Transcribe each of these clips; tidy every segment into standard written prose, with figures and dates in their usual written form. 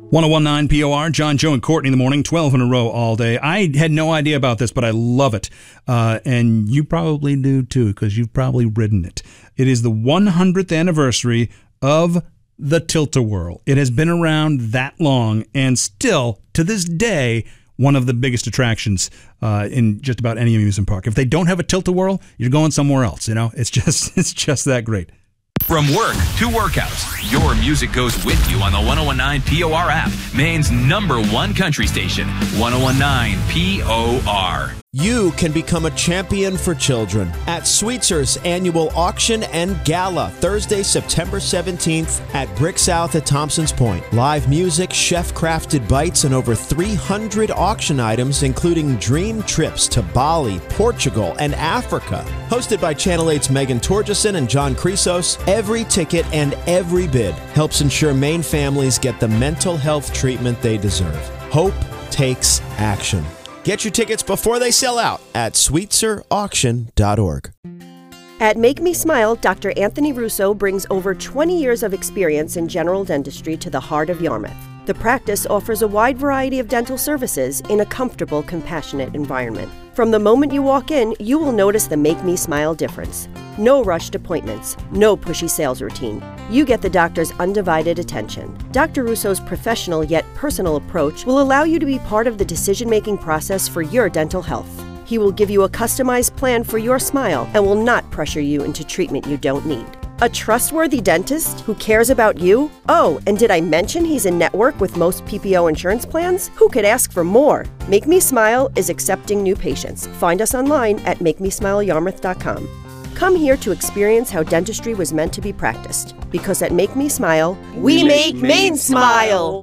1019 POR, John, Joe, and Courtney in the morning, 12 in a row all day. I had no idea about this, but I love it. And you probably do too, because you've probably ridden it. It is the 100th anniversary of the Tilt-A-Whirl. It has been around that long and still, to this day, one of the biggest attractions in just about any amusement park. If they don't have a Tilt-A-Whirl, you're going somewhere else. You know, it's just that great. From work to workouts, your music goes with you on the 1019 POR app, Maine's #1 country station, 1019 POR. You can become a champion for children at Sweetzer's annual auction and gala, Thursday, September 17th at Brick South at Thompson's Point. Live music, chef-crafted bites, and over 300 auction items, including dream trips to Bali, Portugal, and Africa. Hosted by Channel 8's Megan Torgeson and John Chrysos, every ticket and every bid helps ensure Maine families get the mental health treatment they deserve. Hope takes action. Get your tickets before they sell out at sweetzerauction.org. At Make Me Smile, Dr. Anthony Russo brings over 20 years of experience in general dentistry to the heart of Yarmouth. The practice offers a wide variety of dental services in a comfortable, compassionate environment. From the moment you walk in, you will notice the Make Me Smile difference. No rushed appointments, no pushy sales routine. You get the doctor's undivided attention. Dr. Russo's professional yet personal approach will allow you to be part of the decision-making process for your dental health. He will give you a customized plan for your smile and will not pressure you into treatment you don't need. A trustworthy dentist who cares about you? Oh, and did I mention he's in network with most PPO insurance plans? Who could ask for more? Make Me Smile is accepting new patients. Find us online at makemesmileyarmouth.com. Come here to experience how dentistry was meant to be practiced. Because at Make Me Smile, we make Maine smile!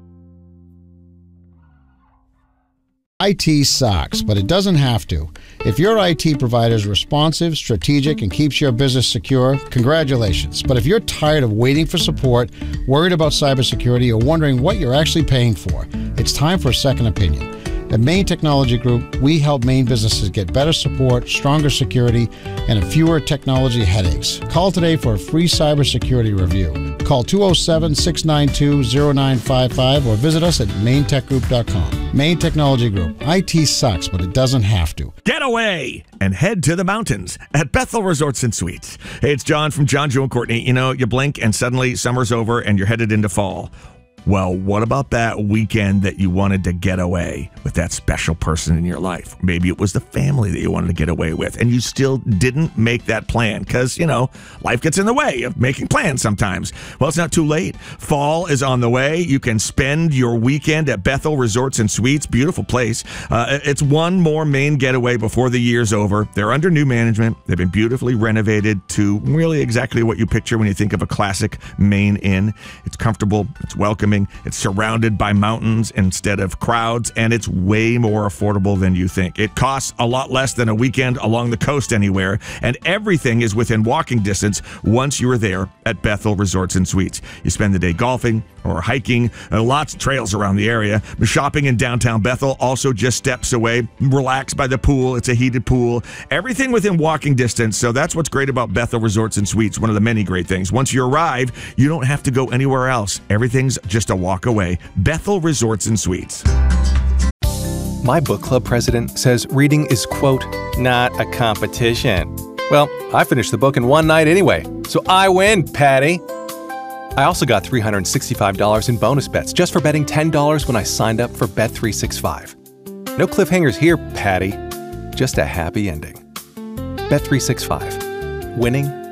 IT sucks, but it doesn't have to. If your IT provider is responsive, strategic, and keeps your business secure, congratulations. But if you're tired of waiting for support, worried about cybersecurity, or wondering what you're actually paying for, it's time for a second opinion. At Maine Technology Group, we help Maine businesses get better support, stronger security, and fewer technology headaches. Call today for a free cybersecurity review. Call 207-692-0955 or visit us at maintechgroup.com. Maine Technology Group. IT sucks, but it doesn't have to. Get away and head to the mountains at Bethel Resorts and Suites. Hey, it's John from John, Joe, and Courtney. You know, you blink and suddenly summer's over and you're headed into fall. Well, what about that weekend that you wanted to get away with that special person in your life? Maybe it was the family that you wanted to get away with, and you still didn't make that plan because, you know, life gets in the way of making plans sometimes. Well, it's not too late. Fall is on the way. You can spend your weekend at Bethel Resorts and Suites. Beautiful place. It's one more Maine getaway before the year's over. They're under new management. They've been beautifully renovated to really exactly what you picture when you think of a classic Maine inn. It's comfortable. It's welcoming. It's surrounded by mountains instead of crowds, and it's way more affordable than you think. It costs a lot less than a weekend along the coast anywhere, and everything is within walking distance once you are there at Bethel Resorts and Suites. You spend the day golfing or hiking, lots of trails around the area. Shopping in downtown Bethel, also just steps away. Relax by the pool. It's a heated pool. Everything within walking distance, so that's what's great about Bethel Resorts and Suites, one of the many great things. Once you arrive, you don't have to go anywhere else. Everything's just a walk away. Bethel Resorts and Suites. My book club president says reading is, quote, not a competition. Well, I finished the book in one night anyway, so I win, Patty. I also got $365 in bonus bets just for betting $10 when I signed up for Bet365. No cliffhangers here, Patty. Just a happy ending. Bet365. Winning